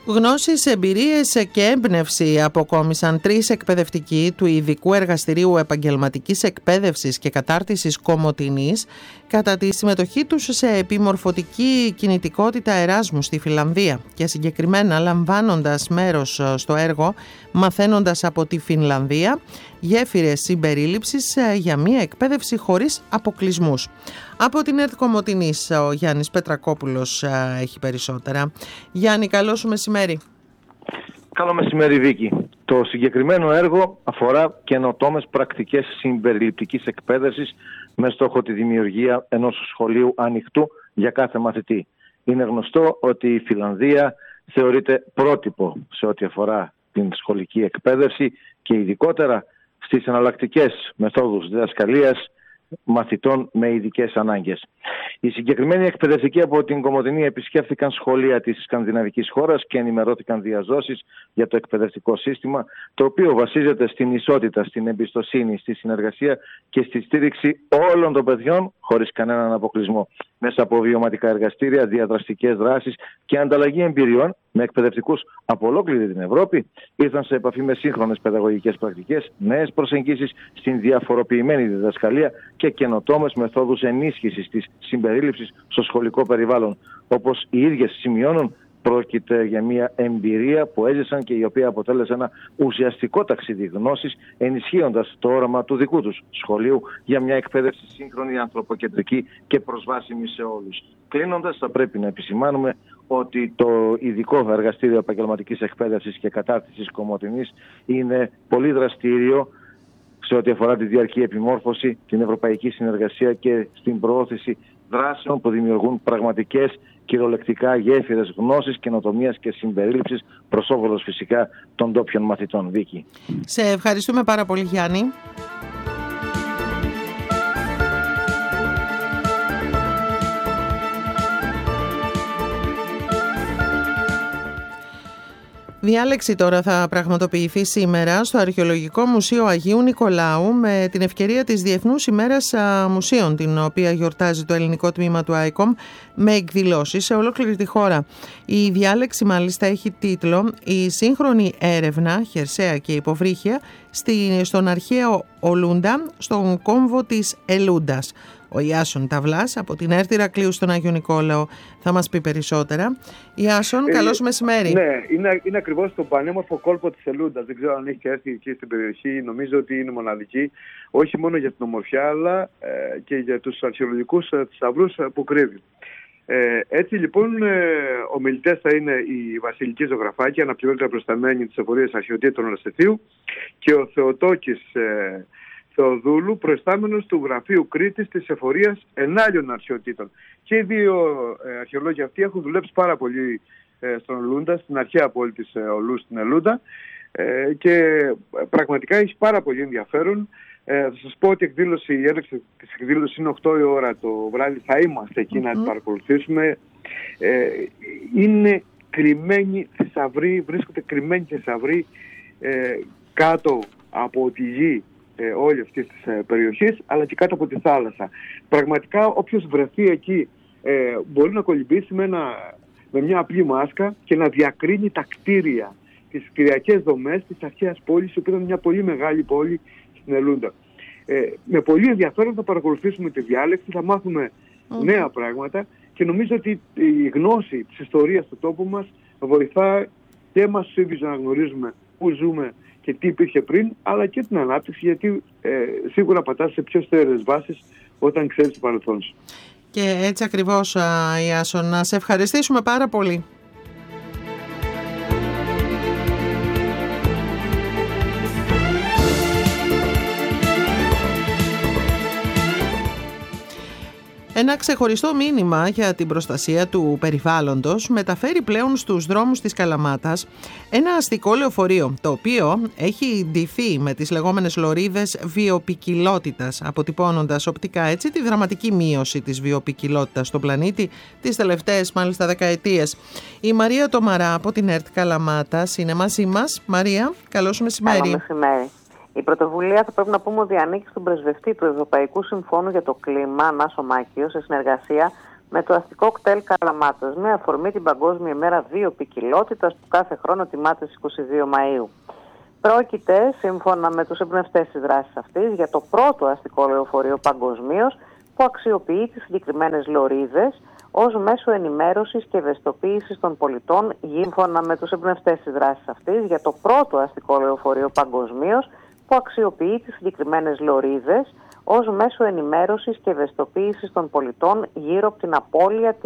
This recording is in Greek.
Γνώσεις, εμπειρίες και έμπνευση αποκόμισαν 3 εκπαιδευτικοί του Ειδικού Εργαστηρίου Επαγγελματικής Εκπαίδευσης και Κατάρτισης Κομοτηνής κατά τη συμμετοχή τους σε επιμορφωτική κινητικότητα Εράσμου στη Φινλανδία και συγκεκριμένα λαμβάνοντας μέρος στο έργο «Μαθαίνοντας από τη Φινλανδία, γέφυρες συμπερίληψης για μια εκπαίδευση χωρίς αποκλεισμούς». Από την ΕΡΤ Κομοτηνής ο Γιάννης Πετρακόπουλος έχει περισσότερα. Γιάννη, καλό σου μεσημέρι. Καλό μεσημέρι, Βίκη. Το συγκεκριμένο έργο αφορά καινοτόμες πρακτικές συμπεριληπτικής εκπαίδευσης με στόχο τη δημιουργία ενός σχολείου ανοιχτού για κάθε μαθητή. Είναι γνωστό ότι η Φινλανδία θεωρείται πρότυπο σε ό,τι αφορά την σχολική εκπαίδευση και ειδικότερα στις εναλλακτικές μεθόδους διδασκαλίας μαθητών με ειδικές ανάγκες. Οι συγκεκριμένοι εκπαιδευτικοί από την Κομοτηνή επισκέφθηκαν σχολεία της σκανδιναβικής χώρας και ενημερώθηκαν διαζώσεις για το εκπαιδευτικό σύστημα, το οποίο βασίζεται στην ισότητα, στην εμπιστοσύνη, στη συνεργασία και στη στήριξη όλων των παιδιών χωρίς κανέναν αποκλεισμό. Μέσα από βιωματικά εργαστήρια, διαδραστικές δράσεις και ανταλλαγή εμπειριών με εκπαιδευτικούς από ολόκληρη την Ευρώπη, ήρθαν σε επαφή με σύγχρονες παιδαγωγικές πρακτικές, νέες προσεγγίσεις στην διαφοροποιημένη διδασκαλία και καινοτόμες μεθόδους ενίσχυσης της συμπερίληψης στο σχολικό περιβάλλον. Όπως οι ίδιες σημειώνουν, πρόκειται για μια εμπειρία που έζησαν και η οποία αποτέλεσε ένα ουσιαστικό ταξίδι γνώσης, ενισχύοντας το όραμα του δικού τους σχολείου για μια εκπαίδευση σύγχρονη, ανθρωποκεντρική και προσβάσιμη σε όλους. Κλείνοντας, θα πρέπει να επισημάνουμε ότι το Ειδικό Εργαστήριο Επαγγελματικής Εκπαίδευσης και Κατάρτισης Κομοτηνής είναι πολύ δραστήριο σε ό,τι αφορά τη διαρκή επιμόρφωση, την ευρωπαϊκή συνεργασία και στην προώθηση δράσεων που δημιουργούν πραγματικές κυριολεκτικά γέφυρες γνώσης, καινοτομίας και συμπερίληψης προς όφελος φυσικά των ντόπιων μαθητών. Βίκη. Σε ευχαριστούμε πάρα πολύ, Γιάννη. Διάλεξη τώρα θα πραγματοποιηθεί σήμερα στο Αρχαιολογικό Μουσείο Αγίου Νικολάου με την ευκαιρία της Διεθνούς ημέρας μουσείων, την οποία γιορτάζει το ελληνικό τμήμα του ICOM με εκδηλώσεις σε ολόκληρη τη χώρα. Η διάλεξη μάλιστα έχει τίτλο «Η σύγχρονη έρευνα, χερσαία και υποβρύχια στον αρχαίο Ολούντα, στον κόμβο της Ελούντας». Ο Ιάσον Ταυλάς από την ΕΡΤ Ηρακλείου στον Άγιο Νικόλαο θα μας πει περισσότερα. Ιάσον, καλώς μεσημέρι. Ναι, είναι ακριβώς στον πανέμορφο κόλπο της Ελούντας. Δεν ξέρω αν έχει έρθει εκεί στην περιοχή. Νομίζω ότι είναι μοναδική, όχι μόνο για την ομορφιά, αλλά και για τους αρχαιολογικούς θησαυρούς που κρύβει. Έτσι λοιπόν, ομιλητές θα είναι η Βασιλική Ζωγραφάκη, αναπληρώτρια προσταμένη της Εφορίας Αρχαιοτήτων Ρασεθίου, και ο Θεοτόκης Θεοδούλου, προϊστάμενος του Γραφείου Κρήτης της Εφορίας Ενάλλειων Αρχαιοτήτων. Και οι δύο αρχαιολόγοι αυτοί έχουν δουλέψει πάρα πολύ στον Ολούντα, στην αρχαία πόλη της Ολού στην Ελούντα, και πραγματικά έχει πάρα πολύ ενδιαφέρον. Θα σας πω ότι η έλεξη της εκδήλωσης είναι 8 η ώρα το βράδυ. Θα είμαστε εκεί να την παρακολουθήσουμε. Είναι κρυμμένοι θησαυροί, βρίσκονται κρυμμένοι θησαυροί κάτω από τη γη όλη αυτή της περιοχής, αλλά και κάτω από τη θάλασσα. Πραγματικά όποιος βρεθεί εκεί μπορεί να κολυμπήσει με μια απλή μάσκα και να διακρίνει τα κτίρια, τις κτηριακές δομές της αρχαίας πόλης, που ήταν μια πολύ μεγάλη πόλη στην Ελούντα. Με πολύ ενδιαφέρον θα παρακολουθήσουμε τη διάλεξη, θα μάθουμε νέα πράγματα και νομίζω ότι η γνώση της ιστορίας του τόπου μας βοηθά και εμάς τους ίδιους να γνωρίζουμε πού ζούμε και τι υπήρχε πριν, αλλά και την ανάπτυξη, γιατί σίγουρα πατάς σε πιο στέρεες βάσεις όταν ξέρεις το παρελθόν σου. Και έτσι ακριβώς, Ιάσον, να σε ευχαριστήσουμε πάρα πολύ. Ένα ξεχωριστό μήνυμα για την προστασία του περιβάλλοντος μεταφέρει πλέον στους δρόμους της Καλαμάτας ένα αστικό λεωφορείο, το οποίο έχει ντυθεί με τις λεγόμενες λωρίδες βιοποικιλότητας, αποτυπώνοντας οπτικά έτσι τη δραματική μείωση της βιοποικιλότητας στον πλανήτη τις τελευταίες μάλιστα δεκαετίες. Η Μαρία Τομαρά από την ΕΡΤ Καλαμάτας είναι μαζί μας. Μαρία, καλώς μεσημέρι. Καλό μεσημέρι. Η πρωτοβουλία, θα πρέπει να πούμε, ότι ανήκει στον πρεσβευτή του Ευρωπαϊκού Συμφώνου για το Κλίμα, Νάσο Μάκιο, σε συνεργασία με το αστικό κτέλ Καλαμάτας, με αφορμή την Παγκόσμια ημέρα βιοποικιλότητας που κάθε χρόνο τιμάται στις 22 Μαΐου. Πρόκειται, σύμφωνα με τους εμπνευστές της δράσης αυτής, για το πρώτο αστικό λεωφορείο παγκοσμίως που αξιοποιεί τις συγκεκριμένες λωρίδες ως μέσο ενημέρωσης και ευαισθητοποίησης των πολιτών, σύμφωνα με τους εμπνευστές της δράσης αυτής, για το πρώτο αστικό λεωφορείο παγκοσμίως που αξιοποιεί τις συγκεκριμένες λωρίδες ως μέσο ενημέρωσης και ευαισθητοποίησης των πολιτών γύρω από την απώλεια